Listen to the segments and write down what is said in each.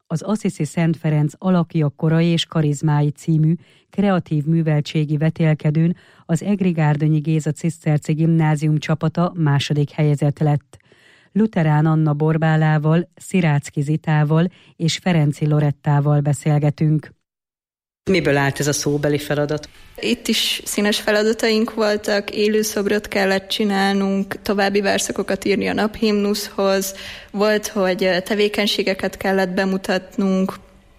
Az Assisi Szent Ferenc Alakja korai és karizmái című kreatív műveltségi vetélkedőn az Egri-Gárdonyi Géza Ciszterci Gimnázium csapata második helyezett lett. Luterán Anna Borbálával, Szirácki Zitával és Ferenci Lorettával beszélgetünk. Miből állt ez a szóbeli feladat? Itt is színes feladataink voltak, élőszobrot kellett csinálnunk, további verszakokat írni a naphimnuszhoz, volt, hogy tevékenységeket kellett bemutatnunk,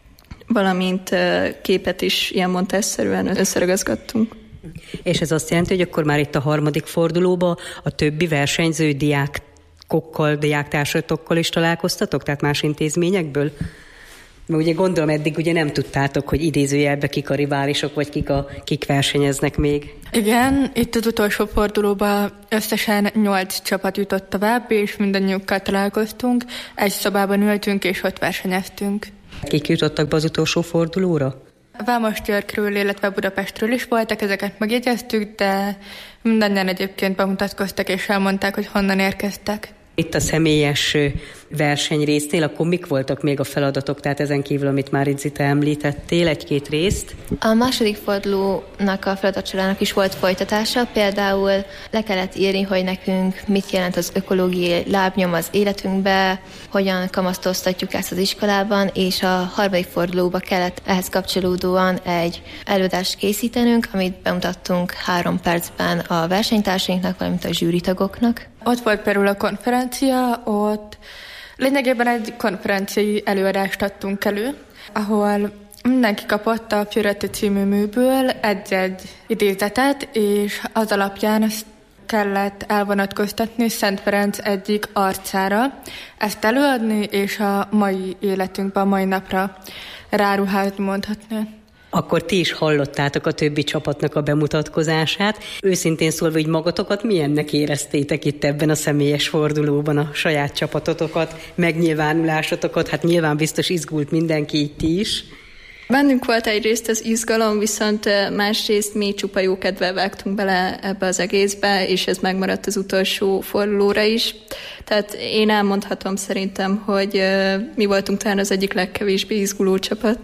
valamint képet is ilyen montesszerűen összeragazgattunk. És ez azt jelenti, hogy akkor már itt a harmadik fordulóban a többi versenyző diákokkal, diáktársatokkal is találkoztatok, tehát más intézményekből? Mert ugye gondolom eddig ugye nem tudtátok, hogy idézőjelben kik a riválisok, vagy kik versenyeznek még. Igen, itt az utolsó fordulóban összesen 8 csapat jutott tovább, és mindannyiukkal találkoztunk. Egy szobában ültünk, és ott versenyeztünk. Kik jutottak be az utolsó fordulóra? Vámosgyörgyről, illetve Budapestről is voltak, ezeket megjegyeztük, de mindannyian egyébként bemutatkoztak, és elmondták, hogy honnan érkeztek. Itt a személyes versenyrésznél, akkor mik voltak még a feladatok, tehát ezen kívül, amit már itt Zita említettél, egy-két részt? A második fordulónak a feladatsorának is volt folytatása, például le kellett írni, hogy nekünk mit jelent az ökológiai lábnyom az életünkbe, hogyan kamasztoztatjuk ezt az iskolában, és a harmadik fordulóba kellett ehhez kapcsolódóan egy előadást készítenünk, amit bemutattunk 3 percben a versenytársainknak, valamint a zsűritagoknak. Ott volt például a konferencia, ott lényegében egy konferenciai előadást adtunk elő, ahol mindenki kapott a Fioretti című műből egy-egy idézetet, és az alapján ezt kellett elvonatkoztatni Szent Ferenc egyik arcára, ezt előadni, és a mai életünkben, a mai napra ráruházni, mondhatni. Akkor ti is hallottátok a többi csapatnak a bemutatkozását. Őszintén szólva, hogy magatokat milyennek éreztétek itt ebben a személyes fordulóban, a saját csapatotokat, megnyilvánulásotokat? Hát nyilván biztos izgult mindenki, itt is. Bennünk volt egyrészt az izgalom, viszont másrészt mi csupa jó kedvel vágtunk bele ebbe az egészbe, és ez megmaradt az utolsó fordulóra is. Tehát én elmondhatom szerintem, hogy mi voltunk talán az egyik legkevésbé izguló csapat.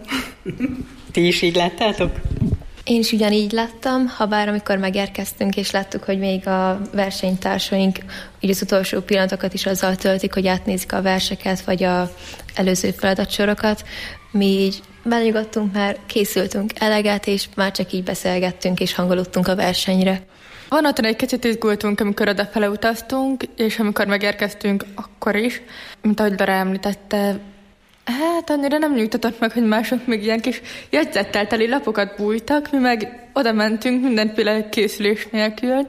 Ti is így láttátok? Én is ugyanígy láttam, habár amikor megérkeztünk, és láttuk, hogy még a versenytársaink így az utolsó pillanatokat is azzal töltik, hogy átnézik a verseket, vagy az előző feladatsorokat, mi így belenyugodtunk, már készültünk eleget, és már csak így beszélgettünk, és hangolódtunk a versenyre. Vonnaton egy kicsit izgultunk, amikor odafele utaztunk, és amikor megérkeztünk, akkor is, mint ahogy Dara említette, hát annyira nem nyugtatott meg, hogy mások még ilyen kis jegyzettel teli lapokat bújtak, mi meg oda mentünk mindenféle készülés nélkül,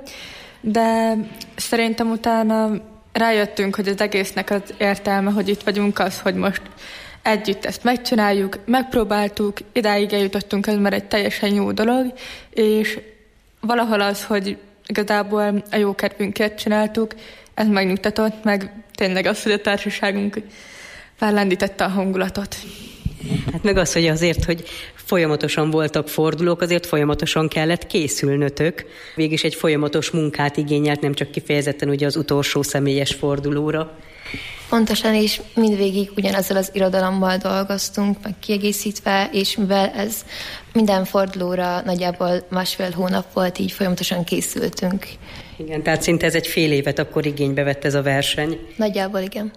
de szerintem utána rájöttünk, hogy az egésznek az értelme, hogy itt vagyunk, az, hogy most együtt ezt megcsináljuk, megpróbáltuk, idáig eljutottunk, ez már egy teljesen jó dolog, és valahol az, hogy igazából a jó kedvünkért csináltuk, ez megnyugtatott, meg tényleg az, hogy a társaságunk fellendítette a hangulatot. Hát meg az, hogy azért, hogy folyamatosan voltak fordulók, azért folyamatosan kellett készülnötök. Végig egy folyamatos munkát igényelt, nem csak kifejezetten ugye az utolsó személyes fordulóra. Pontosan, és mindvégig ugyanazzal az irodalommal dolgoztunk, meg kiegészítve, és mivel ez minden fordulóra nagyjából 1,5 hónap volt, így folyamatosan készültünk. Igen, tehát szinte ez egy fél évet akkor igénybe vett ez a verseny. Nagyjából igen.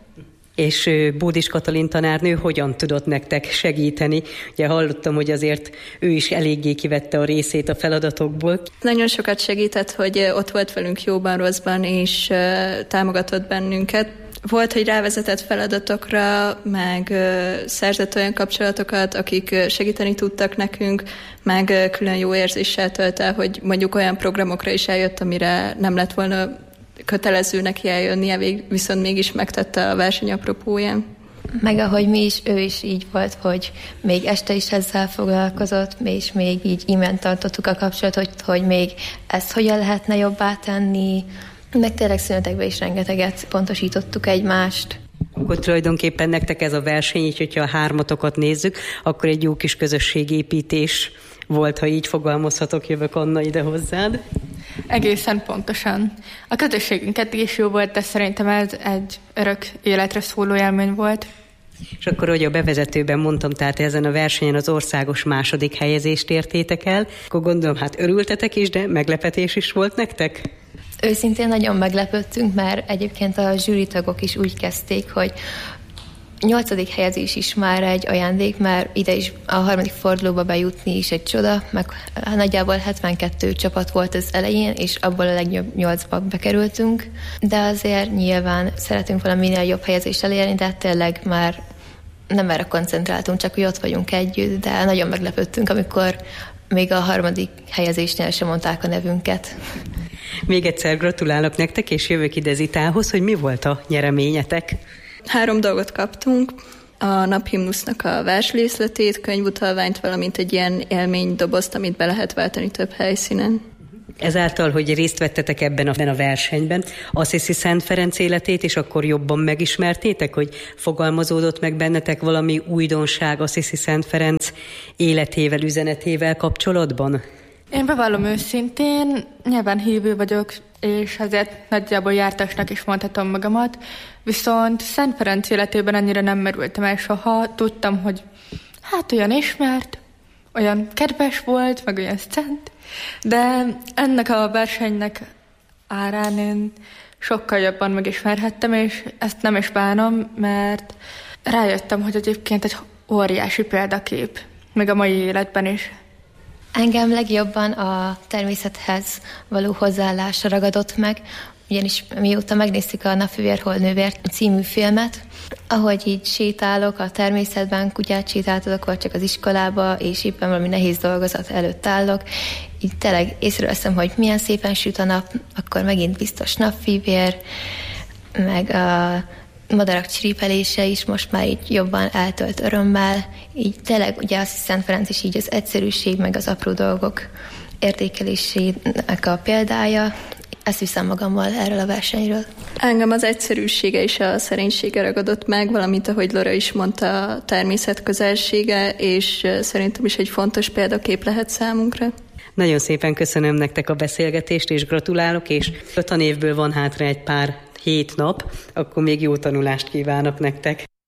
És Bódis Katalin tanárnő hogyan tudott nektek segíteni? Ugye hallottam, hogy azért ő is eléggé kivette a részét a feladatokból. Nagyon sokat segített, hogy ott volt velünk jóban, rosszban, és támogatott bennünket. Volt, hogy rávezetett feladatokra, meg szerzett olyan kapcsolatokat, akik segíteni tudtak nekünk, meg külön jó érzéssel tölt el, hogy mondjuk olyan programokra is eljött, amire nem lett volna kötelező neki eljönnie, viszont mégis megtette a verseny apropóján. Meg ahogy mi is, ő is így volt, hogy még este is ezzel foglalkozott, és még így innen tartottuk a kapcsolatot, hogy még ezt hogyan lehetne jobbá tenni, meg tényleg szünetekben is rengeteget pontosítottuk egymást. Akkor tulajdonképpen nektek ez a verseny, így hogyha a hármatokat nézzük, akkor egy jó kis közösségépítés volt, ha így fogalmazhatok, jövök Anna ide hozzád. Egészen pontosan. A közösségünk eddig is jó volt, de szerintem ez egy örök életre szóló élmény volt. És akkor, hogy a bevezetőben mondtam, tehát ezen a versenyen az országos második helyezést értétek el, akkor gondolom, hát örültetek is, de meglepetés is volt nektek? Őszintén nagyon meglepődtünk, mert egyébként a zsűritagok is úgy kezdték, hogy 8. helyezés is már egy ajándék, mert ide is a 3. fordulóba bejutni is egy csoda, meg nagyjából 72 csapat volt az elején, és abból a legjobb 8-ba bekerültünk, de azért nyilván szeretünk volna minél jobb helyezést elérni, de tényleg már nem erre koncentráltunk, csak hogy ott vagyunk együtt, de nagyon meglepődtünk, amikor még a 3. helyezésnél sem mondták a nevünket. Még egyszer gratulálok nektek, és jövök ide Zitához, hogy mi volt a nyereményetek? 3 dolgot kaptunk, a naphimnusznak a verslészletét, könyvutalványt, valamint egy ilyen élménydobozt, amit be lehet váltani több helyszínen. Ezáltal, hogy részt vettetek ebben a versenyben, Assisi Szent Ferenc életét, és akkor jobban megismertétek, hogy fogalmazódott meg bennetek valami újdonság Assisi Szent Ferenc életével, üzenetével kapcsolatban? Én bevallom őszintén, nyilván hívő vagyok, és ezért nagyjából jártasnak is mondhatom magamat, viszont Szent Ferenc életében ennyire nem merültem el soha. Tudtam, hogy hát olyan ismert, olyan kedves volt, meg olyan szent, de ennek a versenynek árán én sokkal jobban megismerhettem, és ezt nem is bánom, mert rájöttem, hogy egyébként egy óriási példakép, még a mai életben is. Engem legjobban a természethez való hozzáállásra ragadott meg, ugyanis mióta megnéztük a Napfivér Holdnővér című filmet, ahogy így sétálok a természetben, kutyát sétáltatok, vagy csak az iskolába, és éppen valami nehéz dolgozat előtt állok, így tényleg észreveszem, hogy milyen szépen süt a nap, akkor megint biztos napfivér, meg a madarak csiripelése is most már így jobban eltölt örömmel. Így tényleg ugye azt Szent Ferenc is így az egyszerűség, meg az apró dolgok értékelésének a példája. Ezt viszem magammal erről a versenyről. Engem az egyszerűsége és a szerénysége ragadott meg, valamint ahogy Lora is mondta, a természet közelsége, és szerintem is egy fontos példakép lehet számunkra. Nagyon szépen köszönöm nektek a beszélgetést, és gratulálok, és a tanévből van hátra egy pár 7 nap, akkor még jó tanulást kívánok nektek.